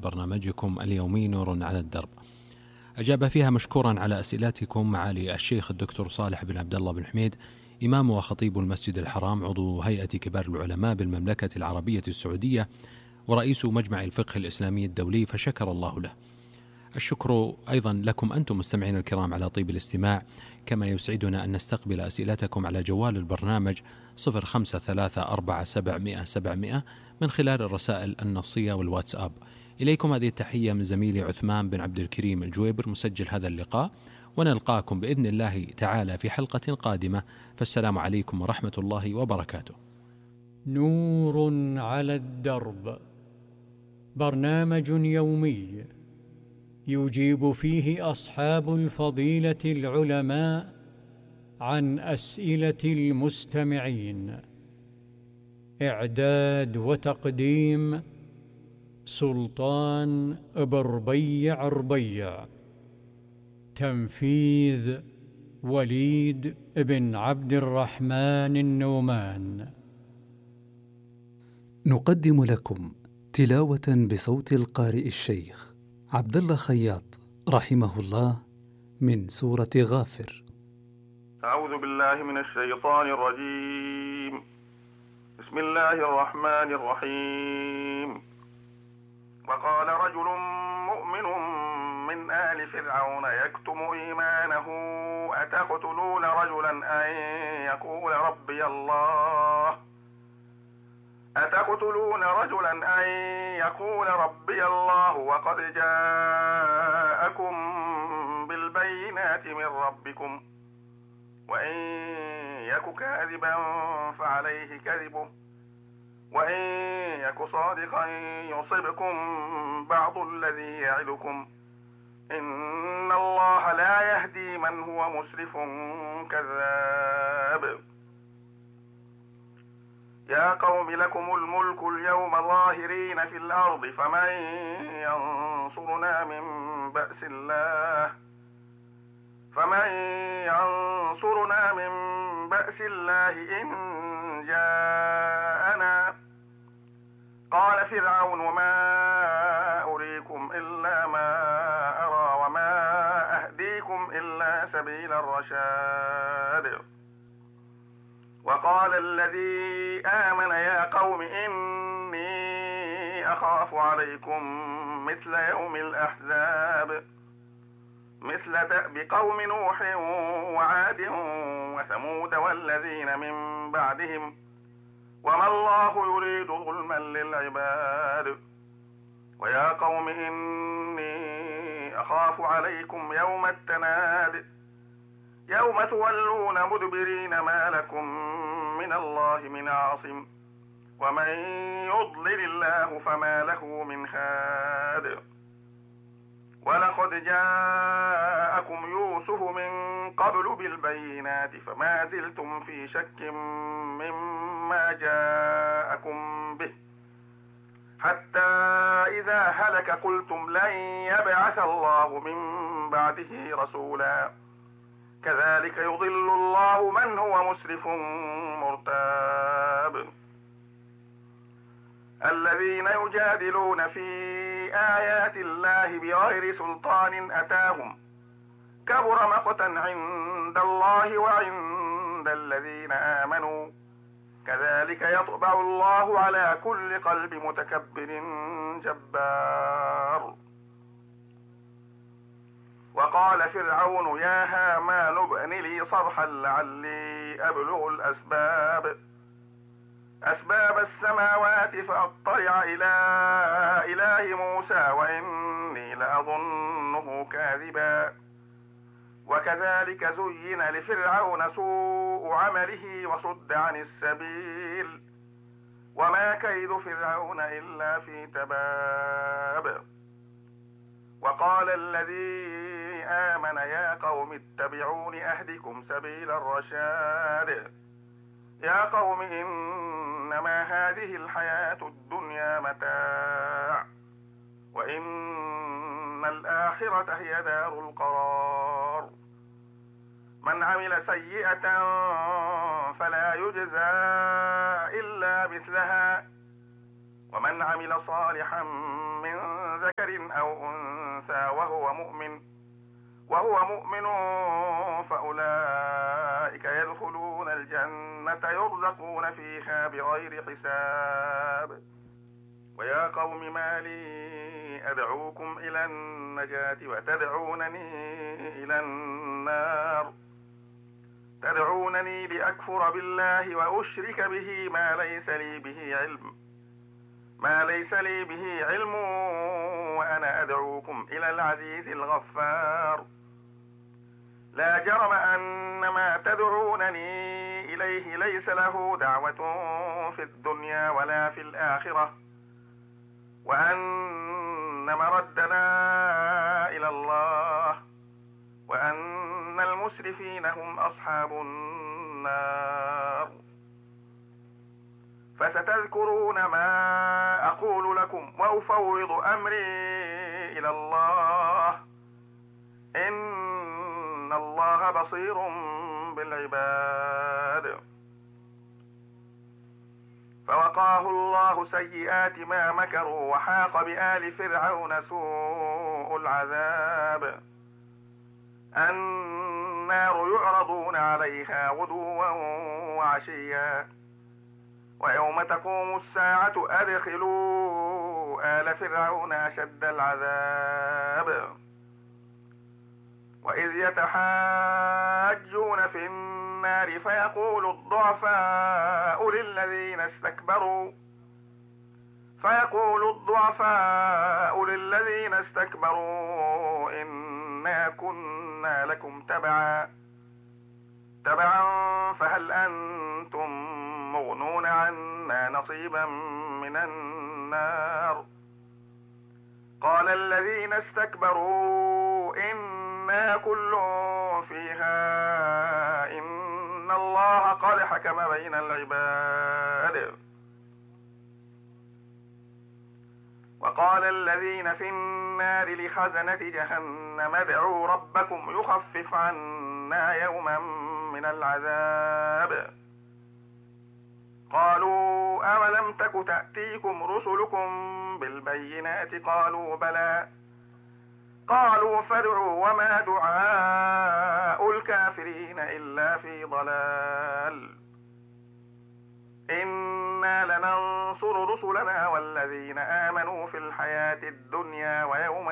برنامجكم اليومي نور على الدرب. أجاب فيها مشكورا على أسئلتكم معالي الشيخ الدكتور صالح بن عبد الله بن حميد، إمام وخطيب المسجد الحرام، عضو هيئة كبار العلماء بالمملكة العربية السعودية ورئيس مجمع الفقه الإسلامي الدولي، فشكر الله له. الشكر أيضا لكم أنتم مستمعين الكرام على طيب الاستماع، كما يسعدنا أن نستقبل أسئلتكم على جوال البرنامج 0534700700 من خلال الرسائل النصية والواتساب. إليكم هذه التحية من زميلي عثمان بن عبد الكريم الجويبر مسجل هذا اللقاء، ونلقاكم بإذن الله تعالى في حلقة قادمة، فالسلام عليكم ورحمة الله وبركاته. نور على الدرب، برنامج يومي يجيب فيه أصحاب الفضيلة العلماء عن أسئلة المستمعين. إعداد وتقديم سلطان بربيع ربيع. تنفيذ وليد بن عبد الرحمن النومان. نقدم لكم تلاوة بصوت القارئ الشيخ عبد الله خياط رحمه الله من سورة غافر. أعوذ بالله من الشيطان الرجيم. بسم الله الرحمن الرحيم. وقال رجل مؤمن من آل فرعون يكتم إيمانه أتقتلون رجلا أن يقول ربي الله وقد جاءكم بالبينات من ربكم وإن يك كاذبا فعليه كذبه وإن يك صادقا يصبكم بعض الذي يعدكم إن الله لا يهدي من هو مسرف كذاب. يا قوم لكم الملك اليوم ظاهرين في الأرض فمن ينصرنا من بأس الله إن جاءنا. قال فرعون وما أريكم إلا ما أرى وما أهديكم إلا سبيل الرشاد. وقال الذي آمن يا قوم إني أخاف عليكم مثل يوم الأحزاب مثل دأب قوم نوح وعاد وثمود والذين من بعدهم وما الله يريد ظلما للعباد. ويا قوم إني أخاف عليكم يوم التناد يوم تولون مدبرين ما لكم من الله من عاصم ومن يضلل الله فما له من هاد. ولقد جاءكم يوسف من قبل بالبينات فما زلتم في شك مما جاءكم به حتى إذا هلك قلتم لن يبعث الله من بعده رسولا كذلك يضل الله من هو مسرف مرتاب. الذين يجادلون في آيات الله بغير سلطان أتاهم كبر مقتا عند الله وعند الذين آمنوا كذلك يطبع الله على كل قلب متكبر جبار. وقال فرعون يا هامان ابن لي صرحا لعلي أبلغ أسباب السماوات فأطلع إلى إله موسى وإني لأظنه كاذبا. وكذلك زين لفرعون سوء عمله وصد عن السبيل وما كيد فرعون إلا في تباب. وقال الذي آمن يا قوم اتبعون أهدكم سبيل الرشاد. يا قوم إنما هذه الحياة الدنيا متاع وإن الآخرة هي دار القرار. من عمل سيئة فلا يجزى إلا مثلها ومن عمل صالحا من ذكر أو أنثى وهو مؤمن فأولئك يدخلون الجنة يرزقون فيها بغير حساب. ويا قوم ما لي أدعوكم إلى النجاة وتدعونني إلى النار، تدعونني لأكفر بالله وأشرك به ما ليس لي به علم وأنا أدعوكم إلى العزيز الغفار. لا جرم أن ما تدعونني إليه ليس له دعوة في الدنيا ولا في الآخرة، وأن مردنا إلى الله، وأن المسرفين هم أصحاب النار. فستذكرون ما أقول لكم وأفوض أمري إلى الله، إن الله بصير بالعباد. فوقاه الله سيئات ما مكروا وحاق بآل فرعون سوء العذاب. النار يعرضون عليها غدوا وعشيا ويوم تقوم الساعة أدخلوا آل فرعون أشد العذاب. وإذ يتحاجون في النار فيقول الضعفاء للذين استكبروا إنا كنا لكم تبعا فهل أنتم مغنون عنا نصيبا من النار؟ قال الذين استكبروا إنا كل فيها إن الله قد حكم بين العباد. وقال الذين في النار لخزنة جهنم ادعوا ربكم يخفف عنا يوما من العذاب. قالوا أولم تك تأتيكم رسلكم بالبينات؟ قالوا بلى. قالوا فادعوا وما دعاء الكافرين إلا في ضلال. إنا لننصر رسلنا والذين آمنوا في الحياة الدنيا ويوم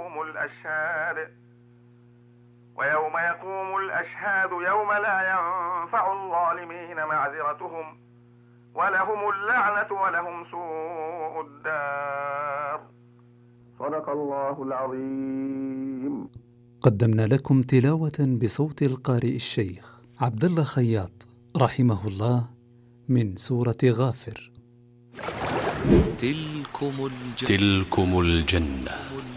يقوم الأشهاد يوم لا ينفع الظالمين معذرتهم ولهم اللعنة ولهم سوء الدار. صدق الله العظيم. قدمنا لكم تلاوة بصوت القارئ الشيخ عبد الله خياط رحمه الله من سورة غافر. تلكم الجنة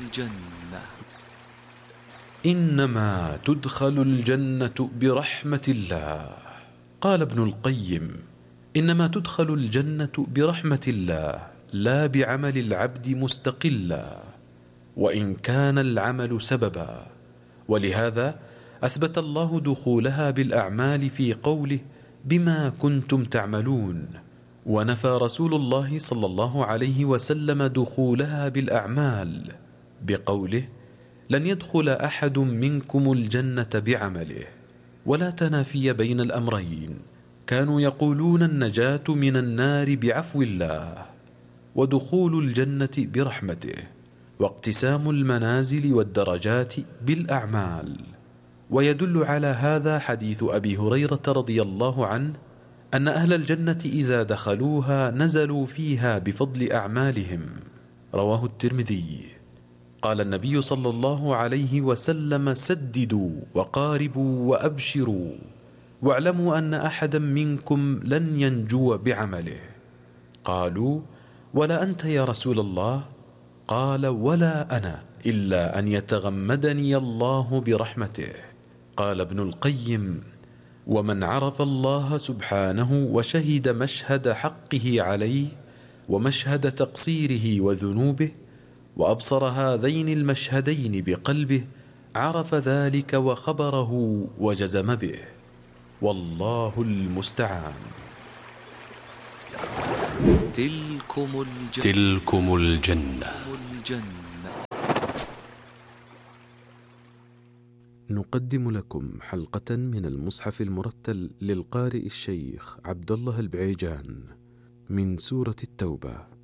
إنما تدخل الجنة برحمة الله. قال ابن القيم: إنما تدخل الجنة برحمة الله لا بعمل العبد مستقلا، وإن كان العمل سببا. ولهذا أثبت الله دخولها بالأعمال في قوله: بما كنتم تعملون، ونفى رسول الله صلى الله عليه وسلم دخولها بالأعمال بقوله: لن يدخل أحد منكم الجنة بعمله. ولا تنافي بين الأمرين، كانوا يقولون النجاة من النار بعفو الله، ودخول الجنة برحمته، واقتسام المنازل والدرجات بالأعمال. ويدل على هذا حديث أبي هريرة رضي الله عنه أن أهل الجنة إذا دخلوها نزلوا فيها بفضل أعمالهم، رواه الترمذي. قال النبي صلى الله عليه وسلم: سددوا وقاربوا وأبشروا، واعلموا أن أحدا منكم لن ينجو بعمله. قالوا: ولا أنت يا رسول الله؟ قال: ولا أنا إلا أن يتغمدني الله برحمته. قال ابن القيم: ومن عرف الله سبحانه وشهد مشهد حقه عليه ومشهد تقصيره وذنوبه، وأبصر هذين المشهدين بقلبه، عرف ذلك وخبره وجزم به، والله المستعان. تلكم الجنة نقدم لكم حلقة من المصحف المرتل للقارئ الشيخ عبد الله البعيجان من سورة التوبة.